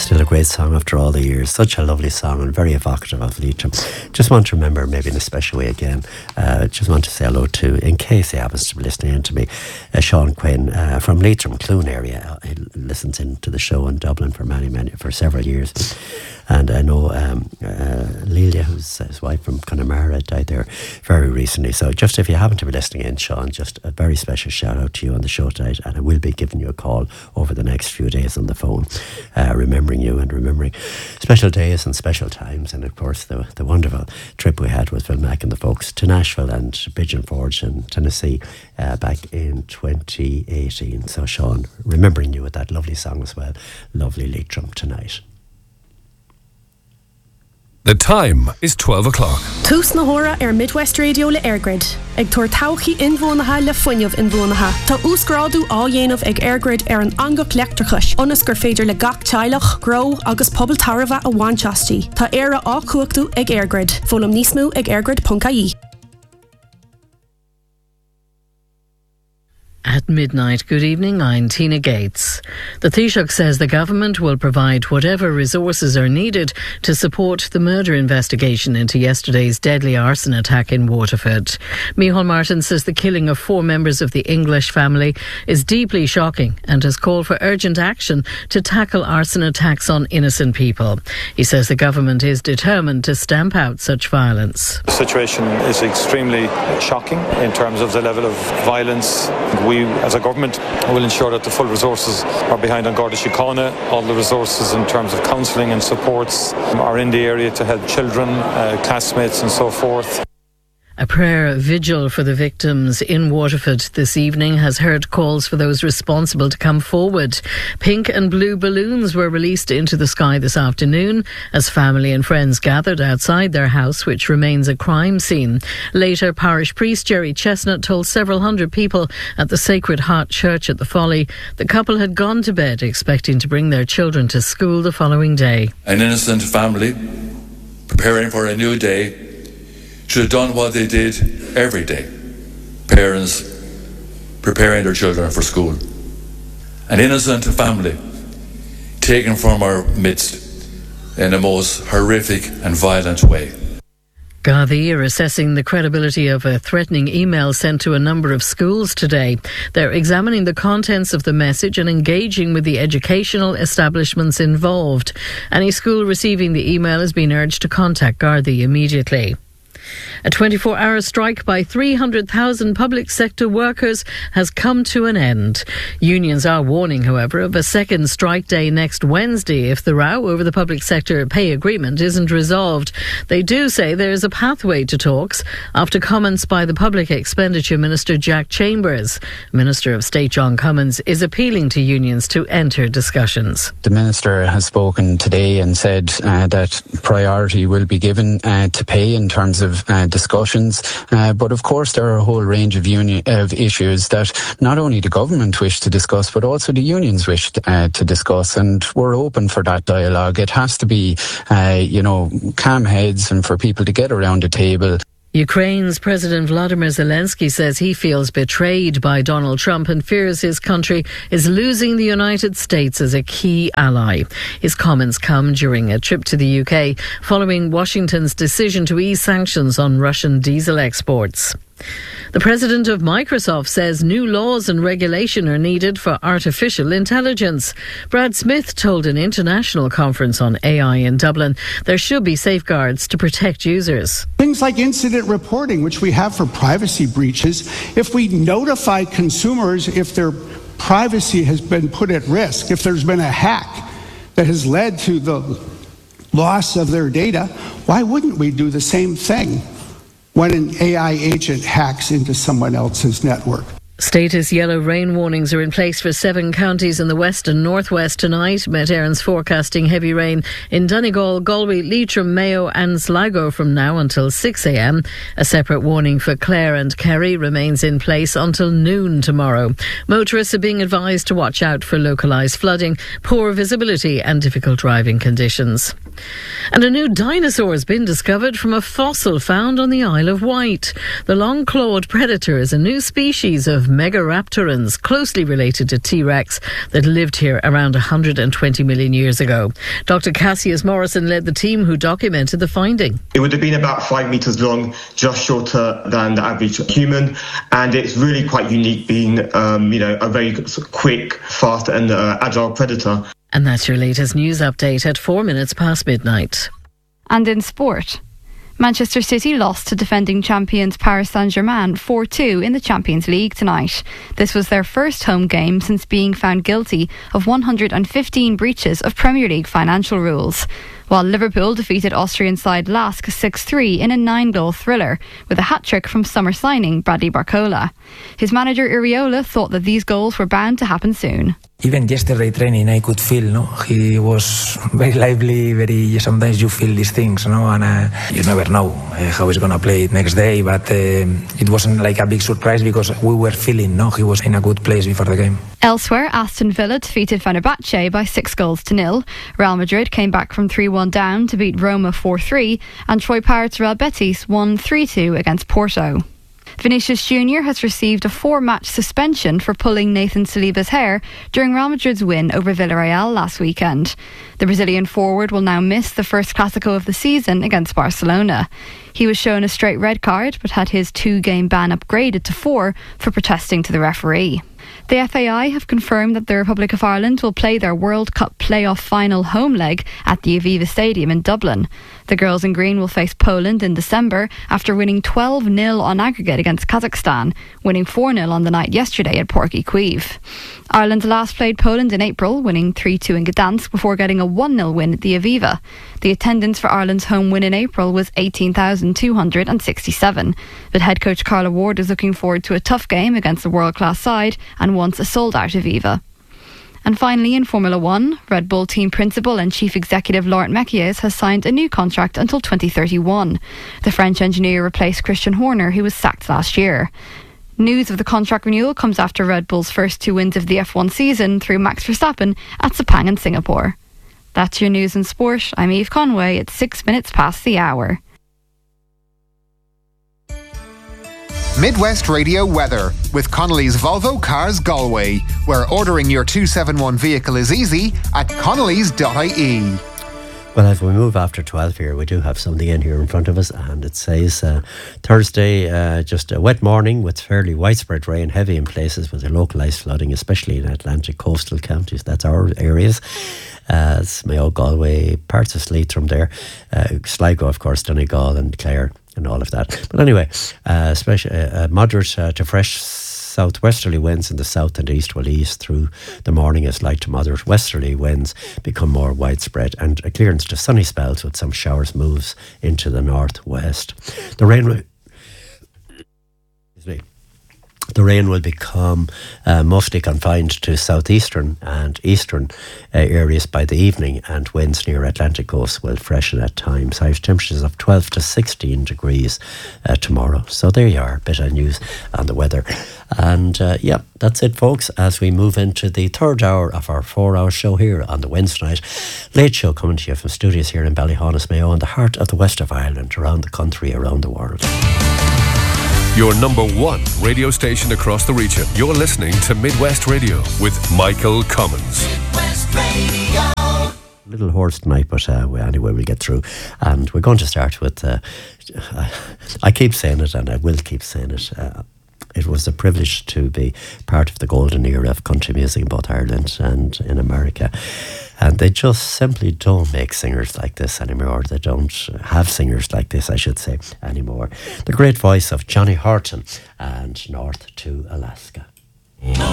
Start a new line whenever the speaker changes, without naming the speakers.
Still a great song after all the years. Such a lovely song and very evocative of Leitrim. Just want to remember, maybe in a special way again, just want to say hello to, in case he happens to be listening in to me, Sean Quinn from Leitrim, Clune area. He listens in to the show in Dublin for several years. And I know Lelia, who's his wife from Connemara, died there very recently. So just if you happen to be listening in, Sean, just a very special shout out to you on the show tonight. And I will be giving you a call over the next few days on the phone, remembering you and remembering special days and special times. And of course, the wonderful trip we had with Phil Mack and the folks to Nashville and Pigeon Forge in Tennessee back in 2018. So Sean, remembering you with that lovely song as well. Lovely Leitrim tonight.
The time is 12 o'clock.
Tús na hora Midwest Radio le Airgrid. Ag tuair tauchaí inmhónatha le foiineamh inmhónatha. Tá úsgrádu á dhéanamh ag Airgrid an angach leachtrachais. Onas gur féidir le gach teilech, gró agus pobl tarbha a bhainteastí. Tá éire á cuachtú ag Airgrid. Fólam níos mú ag airgrid.ie.
At midnight, good evening, I'm Tina Gates. The Taoiseach says the government will provide whatever resources are needed to support the murder investigation into yesterday's deadly arson attack in Waterford. Micheál Martin says the killing of 4 members of the English family is deeply shocking and has called for urgent action to tackle arson attacks on innocent people. He says the government is determined to stamp out such violence.
The situation is extremely shocking in terms of the level of violence. We, as a government, will ensure that the full resources are behind An Garda Síochána. All the resources in terms of counselling and supports are in the area to help children, classmates and so forth.
A prayer vigil for the victims in Waterford this evening has heard calls for those responsible to come forward. Pink and blue balloons were released into the sky this afternoon as family and friends gathered outside their house, which remains a crime scene. Later, parish priest Jerry Chestnut told several hundred people at the Sacred Heart Church at the Folly the couple had gone to bed expecting to bring their children to school the following day.
An innocent family preparing for a new day should have done what they did every day. Parents preparing their children for school. An innocent family taken from our midst in the most horrific and violent way.
Gardaí are assessing the credibility of a threatening email sent to a number of schools today. They're examining the contents of the message and engaging with the educational establishments involved. Any school receiving the email has been urged to contact Gardaí immediately. A 24-hour strike by 300,000 public sector workers has come to an end. Unions are warning, however, of a second strike day next Wednesday if the row over the public sector pay agreement isn't resolved. They do say there is a pathway to talks after comments by the Public Expenditure Minister Jack Chambers. Minister of State John Cummins is appealing to unions to enter discussions.
The Minister has spoken today and said that priority will be given to pay in terms of discussions, but of course there are a whole range of issues that not only the government wish to discuss but also the unions wish to discuss, and we're open for that dialogue. It has to be calm heads and for people to get around the table.
Ukraine's President Volodymyr Zelensky says he feels betrayed by Donald Trump and fears his country is losing the United States as a key ally. His comments come during a trip to the UK following Washington's decision to ease sanctions on Russian diesel exports. The president of Microsoft says new laws and regulation are needed for artificial intelligence. Brad Smith told an international conference on AI in Dublin there should be safeguards to protect users.
Things like incident reporting, which we have for privacy breaches. If we notify consumers if their privacy has been put at risk, if there's been a hack that has led to the loss of their data, why wouldn't we do the same thing when an AI agent hacks into someone else's network?
Status yellow rain warnings are in place for 7 counties in the west and northwest tonight. Met Éireann's forecasting heavy rain in Donegal, Galway, Leitrim, Mayo and Sligo from now until 6 a.m. A separate warning for Clare and Kerry remains in place until noon tomorrow. Motorists are being advised to watch out for localised flooding, poor visibility and difficult driving conditions. And a new dinosaur has been discovered from a fossil found on the Isle of Wight. The long-clawed predator is a new species of Megaraptorans, closely related to T-Rex, that lived here around 120 million years ago. Dr. Cassius Morrison led the team who documented the finding.
It would have been about 5 metres long, just shorter than the average human, and it's really quite unique being, a very quick, fast and agile predator.
And that's your latest news update at 4 minutes past midnight.
And in sport, Manchester City lost to defending champions Paris Saint-Germain 4-2 in the Champions League tonight. This was their first home game since being found guilty of 115 breaches of Premier League financial rules. While Liverpool defeated Austrian side Lask 6-3 in a 9-goal thriller with a hat-trick from summer signing Bradley Barcola. His manager Iriola thought that these goals were bound to happen soon.
Even yesterday training, I could feel, he was very lively, sometimes you feel these things, and you never know how he's going to play it next day, but it wasn't like a big surprise because we were feeling, he was in a good place before the game.
Elsewhere, Aston Villa defeated Fenerbahce by 6-0. Real Madrid came back from 3-1 down to beat Roma 4-3, and Troy Pirates Real Betis won 3-2 against Porto. Vinicius Jr. has received a 4-match suspension for pulling Nathan Saliba's hair during Real Madrid's win over Villarreal last weekend. The Brazilian forward will now miss the first Clásico of the season against Barcelona. He was shown a straight red card but had his 2-game ban upgraded to 4 for protesting to the referee. The FAI have confirmed that the Republic of Ireland will play their World Cup playoff final home leg at the Aviva Stadium in Dublin. The girls in green will face Poland in December after winning 12-0 on aggregate against Kazakhstan, winning 4-0 on the night yesterday at Porky Kyiv. Ireland last played Poland in April, winning 3-2 in Gdansk before getting a 1-0 win at the Aviva. The attendance for Ireland's home win in April was 18,267. But head coach Carla Ward is looking forward to a tough game against a world-class side and wants a sold-out Aviva. And finally, in Formula One, Red Bull team principal and chief executive Laurent Mekies has signed a new contract until 2031. The French engineer replaced Christian Horner, who was sacked last year. News of the contract renewal comes after Red Bull's first 2 wins of the F1 season through Max Verstappen at Sepang in Singapore. That's your news and sport. I'm Eve Conway at 6 minutes past the hour.
Midwest Radio weather with Connolly's Volvo Cars Galway, where ordering your 271 vehicle is easy at connolly's.ie.
Well, as we move after 12 here, we do have something in here in front of us, and it says Thursday, just a wet morning with fairly widespread rain, heavy in places with a localised flooding, especially in Atlantic coastal counties. That's our areas. It's Mayo, Galway, parts of Leitrim there, Sligo, of course, Donegal and Clare and all of that. But anyway, especially moderate to fresh southwesterly winds in the south and east will ease through the morning as light to moderate westerly winds become more widespread, and a clearance to sunny spells with some showers moves into the northwest. The rain will become mostly confined to southeastern and eastern areas by the evening, and winds near Atlantic coast will freshen at times. High temperatures of 12 to 16 degrees tomorrow. So there you are, a bit of news on the weather. And that's it, folks, as we move into the third hour of our 4-hour show here on the Wednesday night late show, coming to you from studios here in Ballyhaunis, Mayo, in the heart of the west of Ireland, around the country, around the world.
Your number one radio station across the region. You're listening to Midwest Radio with Michael Cummins. Midwest Radio.
A little hoarse tonight, but anyway, we'll get through. And we're going to start with, I keep saying it and I will keep saying it. It was a privilege to be part of the golden era of country music in both Ireland and in America. And they just simply don't make singers like this anymore. They don't have singers like this, I should say, anymore. The great voice of Johnny Horton and North to Alaska.